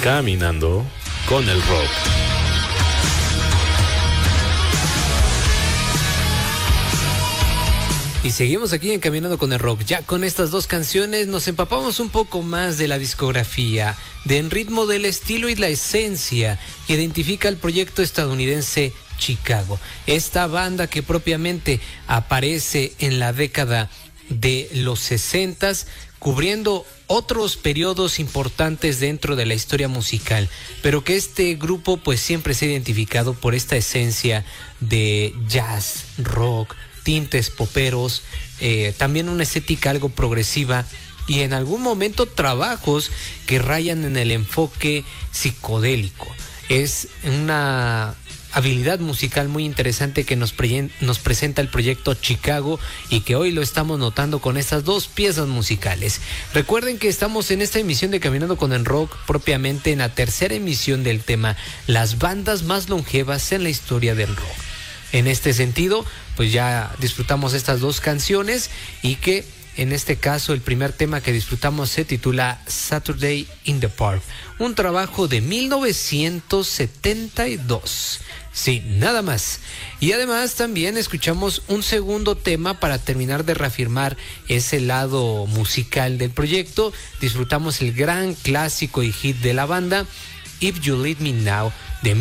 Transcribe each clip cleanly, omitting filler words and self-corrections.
Caminando con el rock. Y seguimos aquí en Caminando con el Rock. Ya con estas dos canciones nos empapamos un poco más de la discografía, del ritmo, del estilo y la esencia que identifica el proyecto estadounidense Chicago. Esta banda que propiamente aparece en la década de los 60s, cubriendo otros periodos importantes dentro de la historia musical, pero que este grupo pues siempre se ha identificado por esta esencia de jazz, rock, tintes poperos, también una estética algo progresiva y en algún momento trabajos que rayan en el enfoque psicodélico. Es una habilidad musical muy interesante que nos presenta el proyecto Chicago y que hoy lo estamos notando con estas dos piezas musicales. Recuerden que estamos en esta emisión de Caminando con el Rock, propiamente en la tercera emisión del tema Las bandas más longevas en la historia del rock. En este sentido, pues ya disfrutamos estas dos canciones y que en este caso el primer tema que disfrutamos se titula Saturday in the Park, un trabajo de 1972. Sí, nada más. Y además también escuchamos un segundo tema para terminar de reafirmar ese lado musical del proyecto. Disfrutamos el gran clásico y hit de la banda, If You Leave Me Now, de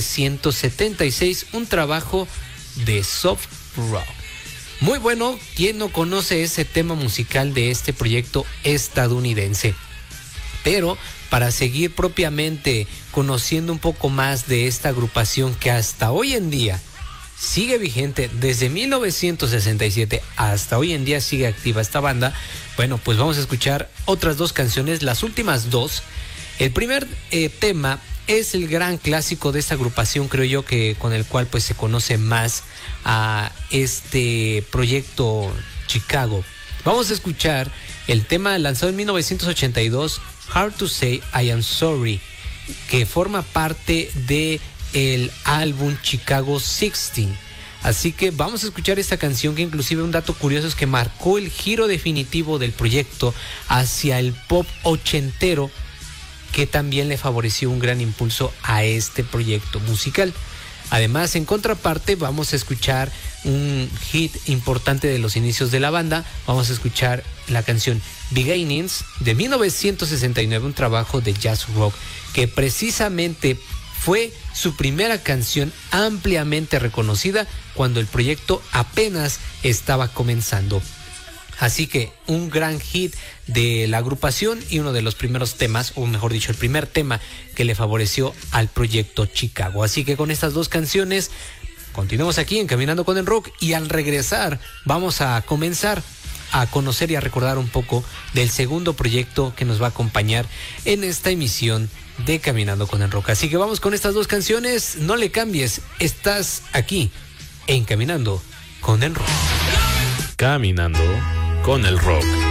1976, un trabajo de soft rock. Muy bueno, ¿quién no conoce ese tema musical de este proyecto estadounidense? Pero para seguir propiamente conociendo un poco más de esta agrupación que hasta hoy en día sigue vigente, desde 1967 hasta hoy en día sigue activa esta banda, bueno, pues vamos a escuchar otras dos canciones, las últimas dos. El primer tema es el gran clásico de esta agrupación, creo yo, que con el cual pues se conoce más a este proyecto Chicago. Vamos a escuchar el tema lanzado en 1982, Hard to Say I Am Sorry, que forma parte de el álbum Chicago 16. Así que vamos a escuchar esta canción, que inclusive un dato curioso es que marcó el giro definitivo del proyecto hacia el pop ochentero, que también le favoreció un gran impulso a este proyecto musical. Además, en contraparte, vamos a escuchar un hit importante de los inicios de la banda. Vamos a escuchar la canción Beginnings de 1969, un trabajo de jazz rock que precisamente fue su primera canción ampliamente reconocida cuando el proyecto apenas estaba comenzando. Así que un gran hit de la agrupación y uno de los primeros temas, o mejor dicho, el primer tema que le favoreció al proyecto Chicago. Así que con estas dos canciones continuamos aquí en Caminando con el Rock, y al regresar vamos a comenzar a conocer y a recordar un poco del segundo proyecto que nos va a acompañar en esta emisión de Caminando con el Rock. Así que vamos con estas dos canciones, no le cambies, estás aquí en Caminando con el Rock. Caminando con el rock.